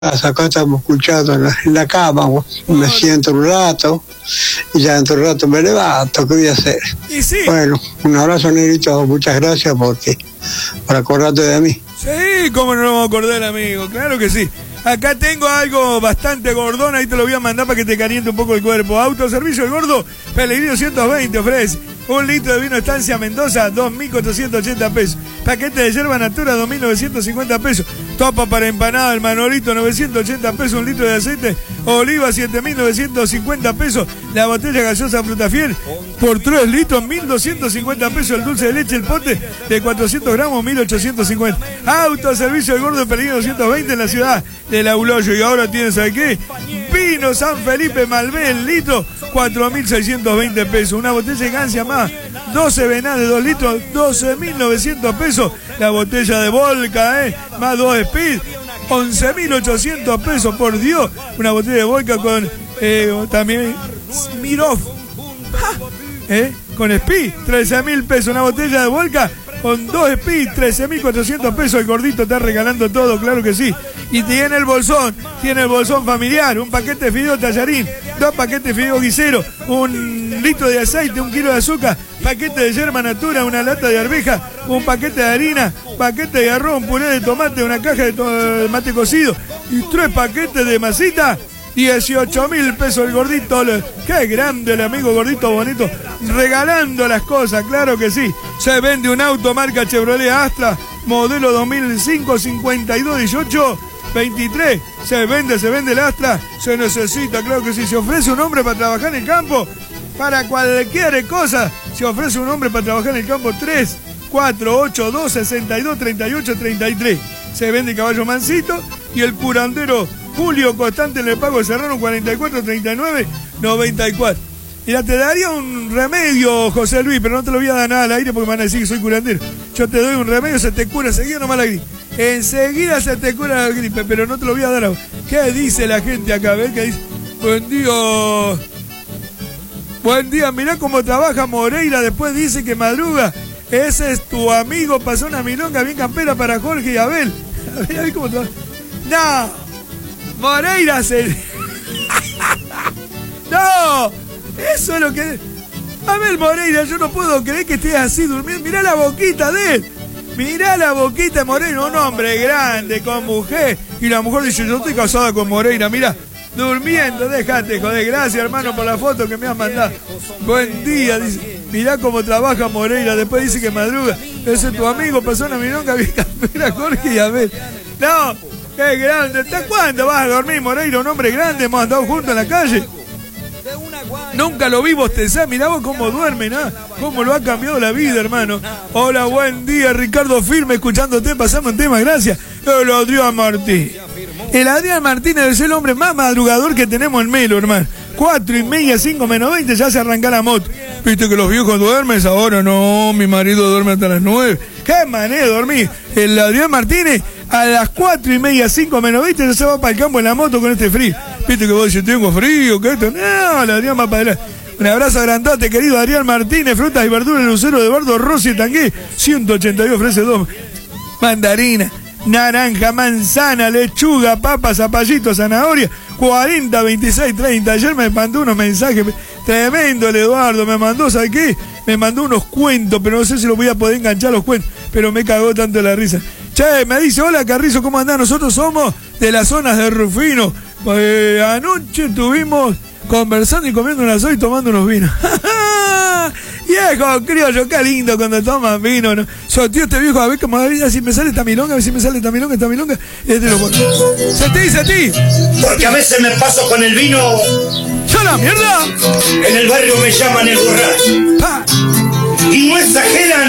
Acá estamos escuchando en la cama, me siento un rato y ya dentro de un rato me levanto, ¿qué voy a hacer? Y sí. Bueno, un abrazo, Negrito, muchas gracias por acordarte de mí. Sí, cómo no nos vamos a acordar, amigo, claro que sí. Acá tengo algo bastante gordón, ahí te lo voy a mandar para que te caliente un poco el cuerpo. Autoservicio El Gordo, Pellegrino 120 ofrece 1 litro de vino Estancia Mendoza, 2.480 pesos. Paquete de yerba natura, 2.950 pesos. Topa para empanada, el Manolito, 980 pesos. 1 litro de aceite oliva, 7.950 pesos. La botella gaseosa Frutafiel, por 3 litros, 1.250 pesos. El dulce de leche, el pote de 400 gramos, 1.850. Autoservicio El Gordo, Pellegrino 120 en la ciudad de Lauloyo. Y ahora tienes, ¿sabes qué? Vino San Felipe Malbec, el litro, 4.620 pesos. Una botella de Gancia más, 12 Venás de 2 litros, 12.900 pesos. La botella de Volca, más 2 Speed, 11.800 pesos, por Dios. Una botella de Volca con también Mirov, con Speed, 13.000 pesos. Una botella de Volca con 2 Speed, 13.400 pesos. El Gordito está regalando todo, claro que sí. Y tiene el bolsón familiar, un paquete de fideo tallarín, 2 paquetes de fideo guisero, 1 litro de aceite, 1 kilo de azúcar, paquete de yerba natura, una lata de arveja, un paquete de harina, paquete de arroz, un puré de tomate, una caja de mate cocido y 3 paquetes de masita. 18.000 pesos el Gordito. Qué grande el amigo Gordito Bonito, regalando las cosas, claro que sí. Se vende un auto marca Chevrolet Astra, modelo 2005, 5218 23. Se vende el Astra, se necesita, claro que sí. Se ofrece un hombre para trabajar en el campo, para cualquier cosa. Se ofrece un hombre para trabajar en el campo, 3, 4, 8, 2, 62, 38, 33. Se vende el caballo mansito y el curandero Julio Constante en el pago de Serrano, 44, 39, 94. Mira, te daría un remedio, José Luis, pero no te lo voy a dar nada al aire porque me van a decir que soy curandero. Yo te doy un remedio, se te cura enseguida nomás la gripe. Enseguida se te cura la gripe, pero no te lo voy a dar ahora. ¿Qué dice la gente acá? A ver, ¿qué dice? Buen día. Buen día, mirá cómo trabaja Moreira, después dice que madruga. Ese es tu amigo, pasó una milonga bien campera para Jorge y Abel. A ver cómo trabaja. ¡No! Moreira se... ¡No! Eso es lo que... Abel Moreira, yo no puedo creer que estés así durmiendo. Mirá la boquita de él. Mirá la boquita de Moreira, un hombre grande, con mujer. Y la mujer dice, yo estoy casada con Moreira, mirá. Durmiendo, déjate, joder. Gracias, hermano, por la foto que me has mandado. Buen día, dice. Mirá cómo trabaja Moreira. Después dice que madruga. Ese es tu amigo, persona milonga, bien campera, Jorge y Abel. No, qué grande. ¿Hasta cuándo vas a dormir, Moreira? Un hombre grande, hemos andado juntos en la calle. Nunca lo vi bostezar, mirá vos cómo duerme, ¿no? Cómo lo ha cambiado la vida, hermano. Hola, buen día, Ricardo Firme, escuchándote, pasamos un tema, gracias. El Adrián Martín. El Adrián Martínez es el hombre más madrugador que tenemos en Melo, hermano. 4:30, 5 menos 20, ya se arranca la moto. Viste que los viejos duermen, ahora no, mi marido duerme hasta las 9. ¿Qué manera de dormir? El Adrián Martínez a las 4:30, 5 menos 20 ya se va para el campo en la moto con este frío. Viste que vos decís, tengo frío, que esto. No, el Adrián va para adelante. Un abrazo grandote, querido Adrián Martínez, frutas y verduras, Lucero de Eduardo Rossi, Tangué, 182, ofrece 2 mandarinas, naranja, manzana, lechuga, papa, zapallito, zanahoria, 40, 26, 30. Ayer me mandó unos mensajes, tremendo el Eduardo, me mandó, ¿sabes qué? Me mandó unos cuentos, pero no sé si los voy a poder enganchar los cuentos, pero me cagó tanto la risa. Che, me dice, hola Carrizo, ¿cómo andás? Nosotros somos de las zonas de Rufino. Anoche estuvimos conversando y comiendo un asado y tomando unos vinos. Viejo criollo, qué lindo cuando toman vino, ¿no? Tío, este viejo, a ver cómo, a ver si me sale esta milonga, a ver si me sale esta milonga. Sentí. Porque a veces me paso con el vino. ¡Ya la mierda! En el barrio me llaman el borracho. Y no exageran